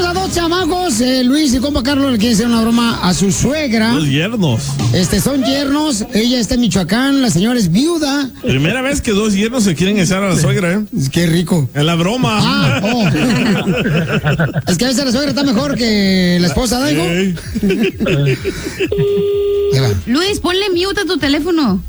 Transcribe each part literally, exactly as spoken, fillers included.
a dos chamacos. Eh, Luis y compa Carlos le quieren hacer una broma a su suegra. Los yernos. Este, son yernos. Ella está en Michoacán. La señora es viuda. Primera vez que dos yernos se quieren echar a la suegra, ¿eh? Qué rico. En la broma. Ah, oh. Es que a veces la suegra está mejor que la esposa, ¿no, hijo? Hey. Luis, ponle mute a tu teléfono.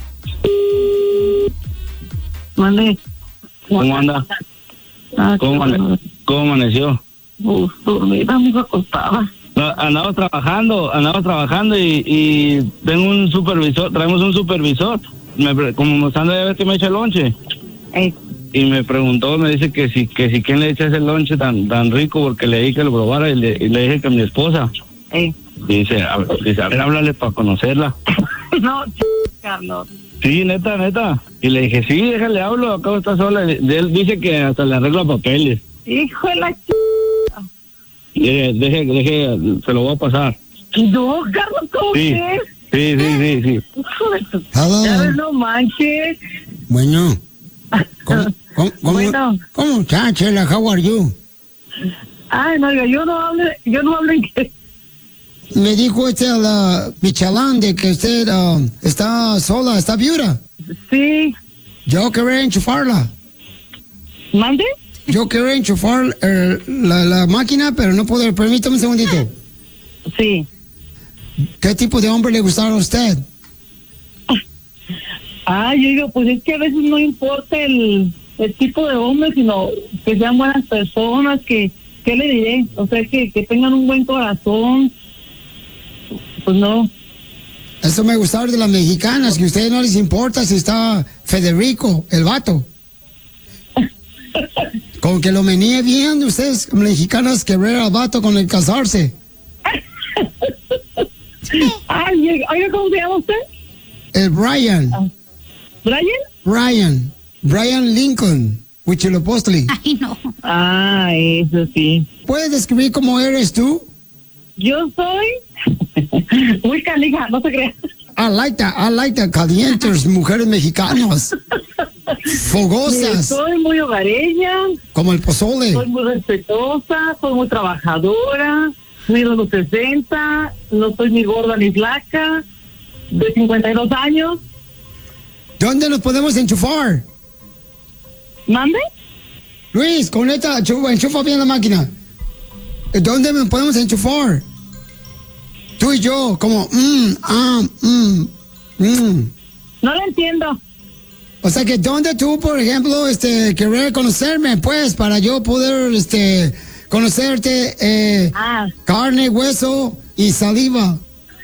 Mande. ¿Cómo anda? Ah, ¿Cómo, amane- ¿Cómo amaneció? Uf, dormida, amigo, acostada. No, andamos trabajando, andamos trabajando y, y tengo un supervisor, traemos un supervisor. Me, pre- como mostrando a ver que me echa el lonche. Eh, Y me preguntó, me dice que si, que si quién le echa ese lonche tan, tan rico porque le dije que lo probara y le, y le dije que mi esposa. eh. Y dice, a ver, dice, a ver, háblale para conocerla. No, ch... Carlos. Sí, neta, neta. Y le dije, sí, déjale, hablo, acabo está sola. Y él dice que hasta le arregla papeles. Hijo de la ch... Deje, deje, deje, se lo voy a pasar. No, Carlos, ¿cómo Sí, que? sí, sí, sí, sí. Hijo de tu... Hello. Ya ves, no manches. Bueno. ¿Cómo, cómo, cómo, Bueno. ¿Cómo está, Chela? How are you? Ay, no, oiga, yo no hablo, yo no hablo inglés. Me dijo este la Michalán de que usted ah, está sola, está viuda. Sí. Yo quería enchufarla. ¿Mande? Yo quería enchufar eh, la, la máquina, pero no puedo. Permítame un segundito. Sí. ¿Qué tipo de hombre le gustaba a usted? Ay, yo digo, pues es que a veces no importa el, el tipo de hombre, sino que sean buenas personas, que, ¿qué le diré? O sea, que, que tengan un buen corazón. Pues no. Eso me gustaba de las mexicanas, que a ustedes no les importa si está Federico, el vato. Con que lo menee bien, ustedes mexicanas quebrar al vato con el casarse. Ay, oiga, ¿cómo se llama usted? El Brian. ¿Brian? Brian. Brian Lincoln. Huitzilopochtli. Ay, no. Ah, eso sí. ¿Puedes describir cómo eres tú? Yo soy muy canija, no se crea. I like that, I like that. Calientes, mujeres mexicanas. Fogosas. Soy muy hogareña. Como el pozole. Soy muy respetuosa, soy muy trabajadora. Mido los sesenta, no soy ni gorda ni flaca. De cincuenta y dos años. ¿Dónde nos podemos enchufar? ¿Mande? Luis, conecta, enchufa, enchufa bien la máquina. ¿Dónde me podemos enchufar? Tú y yo, como, mmm, ah, mmm, mmm. No lo entiendo. O sea que, ¿dónde tú, por ejemplo, este, querer conocerme, pues, para yo poder, este, conocerte, eh, Ah. carne, hueso y saliva?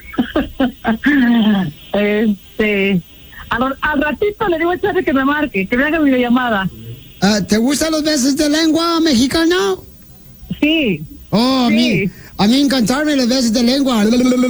este, al, al ratito le digo a Charlie que me marque, que me haga videollamada. Ah, ¿te gustan los besos de lengua mexicana? Sí. Oh, a Sí. mí, a mí encantarme los besos de lengua.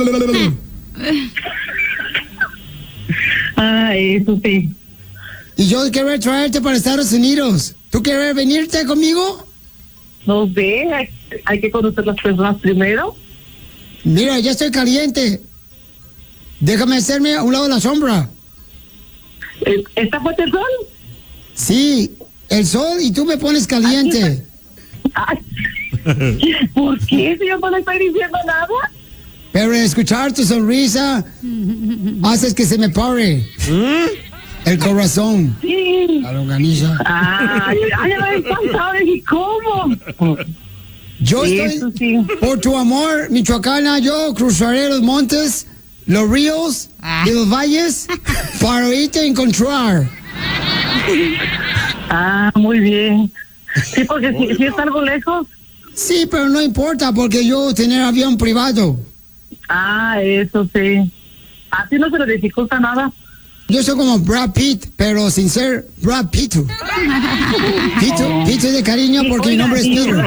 Ah, eso sí. Y yo quiero traerte para Estados Unidos. ¿Tú quieres venirte conmigo? No sé, hay, hay que conocer las personas primero. Mira, ya estoy caliente. Déjame hacerme a un lado de la sombra. Eh, ¿Está fuerte el sol? Sí, el sol y tú me pones caliente. Ay, ¿por qué si yo no le estoy diciendo nada? Pero escuchar tu sonrisa haces que se me pare el corazón. Sí. La longaniza. Ay, ay, ya me he espantado. ¿Y cómo? Yo Sí, estoy, eso sí. por tu amor, Michoacana, yo cruzaré los montes, los ríos y los valles para irte a encontrar. Ah, muy bien. Sí, porque si, si es algo lejos. Sí, pero no importa porque yo tener avión privado. Ah, eso sí. Así no se le dificulta nada. Yo soy como Brad Pitt, pero sin ser Brad Pitt. Pito, Pito de cariño porque mi nombre es Peter.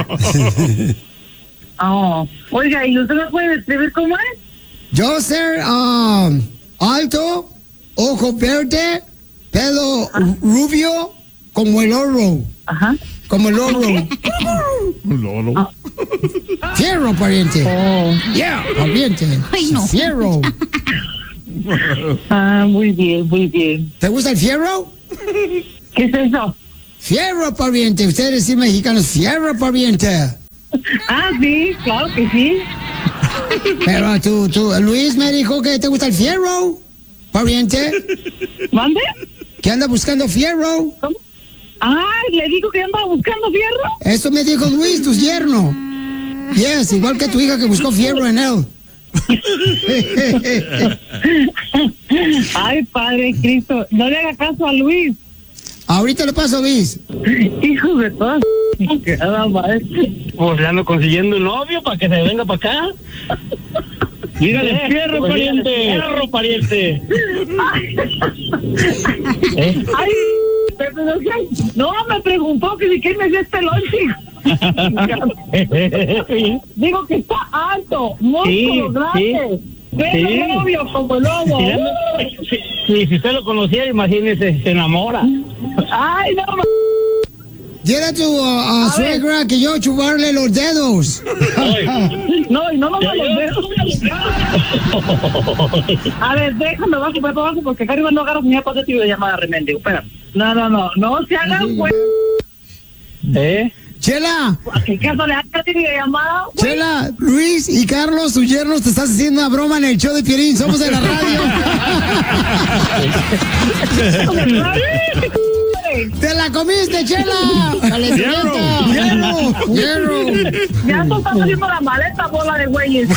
Oh. Oiga, ¿y usted me puede describir cómo es? Yo ser um, alto, ojo verde, pelo rubio, como el oro. Ajá. Como el oro. Lolo. Fierro, pariente. Oh. Yeah, pariente. Ay, no. Fierro. Ah, muy bien, muy bien. ¿Te gusta el fierro? ¿Qué es eso? Fierro, pariente. Ustedes sí mexicanos, fierro, pariente. Ah, sí, claro que sí. Pero tú, tú, Luis me dijo que te gusta el fierro, pariente. ¿Mande? Que anda buscando fierro. ¿Cómo? Ah, le digo que andaba buscando fierro. Eso me dijo Luis, tu yerno. Yes, igual que tu hija que buscó fierro en él. Ay, Padre Cristo, no le haga caso a Luis. Ahorita le paso, Luis. Hijo de todas. Nada más. Pues le ando consiguiendo un novio para que se venga para acá. Dígale, fierro, pues pariente. Fierro, pariente. ¿Eh? Ay, pero no, no, me preguntó que si quién me dio este lonche. Digo que está alto, músculo Sí, grande. sí. Pero Sí. novio como el lobo. Si, anda- si- si- si usted lo conociera, imagínese, se enamora. Ay, no, ma- Dile a tu uh, a suegra que yo chuparle los dedos. no, y no nos los dedos. A ver, déjame bajo, voy para abajo, porque acá arriba no agarro ni a poner de llamada, remendigo. Espera. No, no, no, no se hagan, güey. ¿Eh? Chela, ¿A qué caso le hagas videollamada? Chela, Luis y Carlos, tus yernos, te estás haciendo una broma en el show de Piolín. Somos de la radio. ¡Te la comiste, Chela! ¡Hierro! ¡Hierro! ¡Hierro! Ya tú estás haciendo la maleta, bola de güeyes.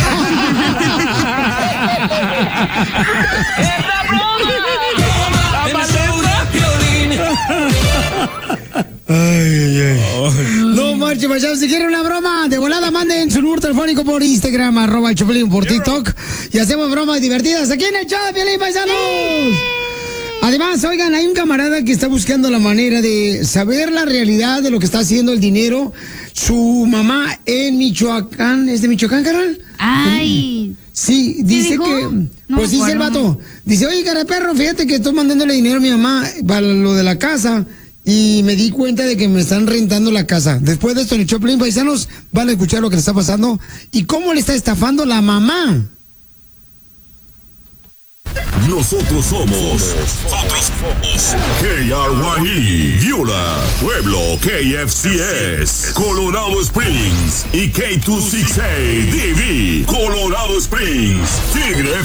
Ay, ay, ay. No marche, payasos. Si quieren una broma, de volada manden su número telefónico por Instagram, arroba el Chapulín, por TikTok. Y hacemos bromas divertidas aquí en el show de Piolín, paisanos. Además, oigan, hay un camarada que está buscando la manera de saber la realidad de lo que está haciendo el dinero su mamá en Michoacán. ¿Es de Michoacán, carnal? Ay. Sí, dice dijo? que... No pues me dice el acuerdo. vato. Dice, oye, cara de perro, fíjate que estoy mandándole dinero a mi mamá para lo de la casa. Y me di cuenta de que me están rentando la casa. Después de esto, en el Choplin, paisanos, van a escuchar lo que le está pasando y cómo le está estafando la mamá. Nosotros somos, nosotros somos K R Y E, Viola, Pueblo, K F C S, Colorado Springs y K dos sesenta y seis D V, Colorado Springs, Tigre